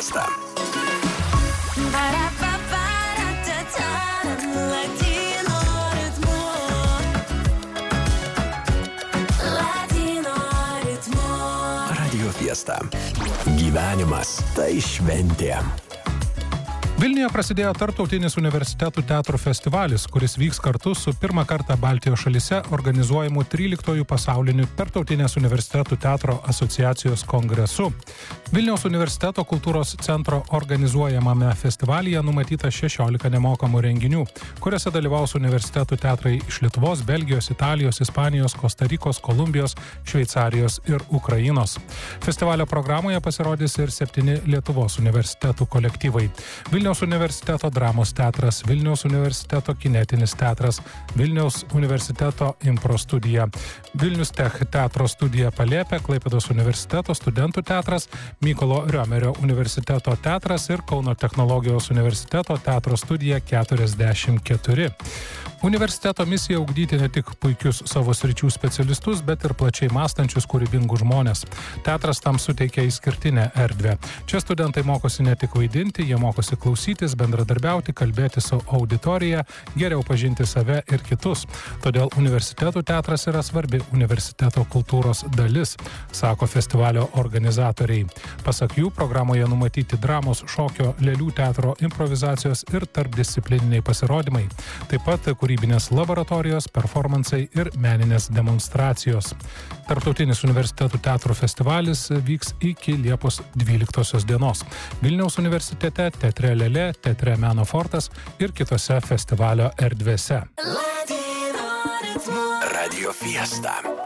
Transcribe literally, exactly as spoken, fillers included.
Fiesta. Radio Fiesta. Gyvenimas tai šventė. Vilniuje prasidėjo Tarptautinis universitetų teatro festivalis, kuris vyks kartu su pirmą kartą Baltijos šalyse organizuojamu tryliktuoju pasauliniu Tarptautinės universitetų teatro asociacijos kongresu. Vilniaus universiteto kultūros centro organizuojamame festivalyje numatyta šešiolika nemokamų renginių, kuriuose dalyvaus universitetų teatrai iš Lietuvos, Belgijos, Italijos, Ispanijos, Kostarikos, Kolumbijos, Šveicarijos ir Ukrainos. Festivalio programoje pasirodys ir septyni Lietuvos universitetų kolektyvai. Vilniaus universiteto dramos teatras, Vilniaus universiteto kinetinis teatras, Vilniaus universiteto impro studija, Vilnius Tech teatro studija Palėpė, Klaipėdos universiteto studentų teatras, Mykolo Riomerio universiteto teatras ir Kauno technologijos universiteto teatro studija keturiasdešimt keturi. Universiteto misija ugdyti ne tik puikius savo sričių specialistus, bet ir plačiai mąstančius kūrybingus žmonės. Teatras tam suteikia išskirtinę erdvę. Čia studentai mokosi ne tik vaidinti, jie mokosi klausytis, bendradarbiauti, kalbėti su auditorija, geriau pažinti save ir kitus. Todėl universitetų teatras yra svarbi universiteto kultūros dalis, sako festivalio organizatoriai. Pasak jų, programoje numatyti dramos, šokio, lėlių teatro, improvizacijos ir tarpdisciplininiai pasirodymai. Taip pat kūrybinės laboratorijos, performansai ir meninės demonstracijos. Tarptautinis universitetų teatro festivalis vyks iki Liepos dvyliktosios dienos. Vilniaus universitete, Teatre Lėlė, Teatre Meno Fortas ir kitose festivalio erdvėse. Radio Fiesta.